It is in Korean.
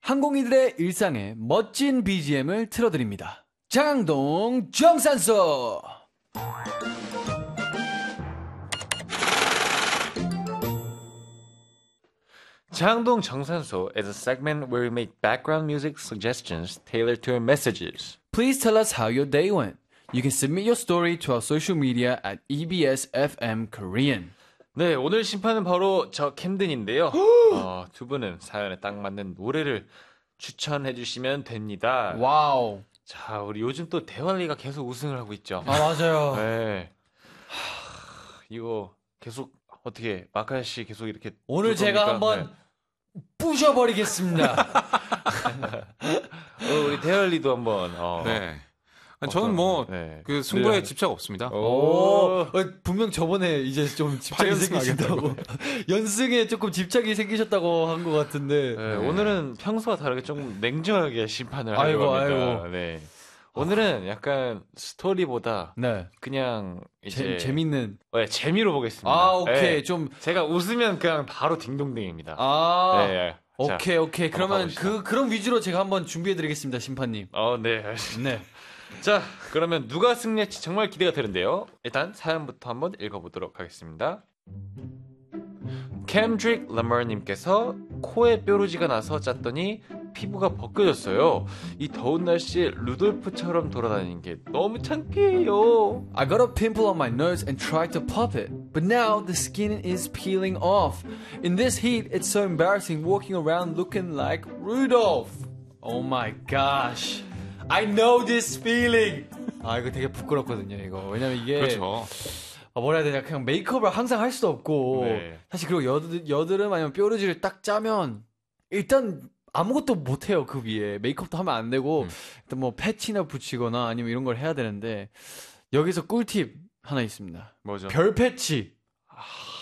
항공인들의 일상에 멋진 BGM을 틀어드립니다. 장동 정산소. 장동 정산소 is a segment where we make background music suggestions tailored to your messages. Please tell us how your day went. You can submit your story to our social media at EBS FM Korean. 네, 오늘 심판은 바로 저 캠든인데요. 두 분은 사연에 딱 맞는 노래를 추천해 주시면 됩니다. 와우. 자, 우리 요즘 또 대환리가 계속 우승을 하고 있죠. 아, 맞아요. 네. 이거 계속 어떻게 마카야 씨 계속 이렇게 오늘 제가 한번 부셔버리겠습니다. 우리 대환리도 한번 네. 저는 뭐 그 승부에 집착 없습니다. 분명 저번에 이제 좀 집착이 생기신다고 연승에 조금 집착이 생기셨다고 한 것 같은데 오늘은 평소와 다르게 좀 냉정하게 심판을 하려고 합니다. 네. 오늘은 약간 스토리보다 그냥 이제 재밌는 재미로 보겠습니다. 아 오케이 좀 제가 웃으면 그냥 바로 딩동댕입니다. 네. 오케이 그러면 그런 위주로 제가 한번 준비해드리겠습니다, 심판님. 네. 네. 자, 그러면 누가 승리할지 정말 기대가 되는데요. 일단 사연부터 한번 읽어보도록 하겠습니다. 캠드릭 러머님께서 코에 뾰루지가 나서 짰더니 피부가 벗겨졌어요. 이 더운 날씨에 루돌프처럼 돌아다니는 게 너무 창피해요. I got a pimple on my nose and tried to pop it, but now the skin is peeling off. In this heat, it's so embarrassing walking around looking like Rudolph. Oh my gosh. I know this feeling. 이거 되게 부끄럽거든요, 이거. 왜냐면 이게 그렇죠. 뭐라 해야 되냐, 그냥 메이크업을 항상 할 수도 없고 사실 그리고 여드름 아니면 뾰루지를 딱 짜면 일단 아무것도 못해요. 그 위에 메이크업도 하면 안 되고 일단 뭐 패치나 붙이거나 아니면 이런 걸 해야 되는데 여기서 꿀팁 하나 있습니다. 뭐죠? 별 패치.